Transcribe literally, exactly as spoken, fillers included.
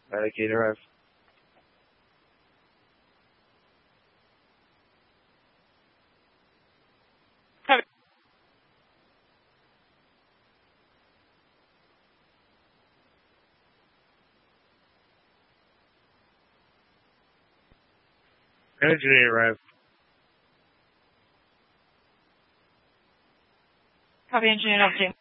Alligator Ave. Copy. Engineer Ave. Copy, engineer, L G.